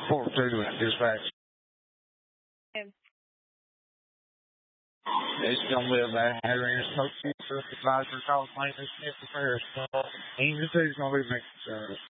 4-2 at dispatch. It's going to be a bad Harry and Coach Supervisor call maintenance necessary. Aim 2 is going to be making service.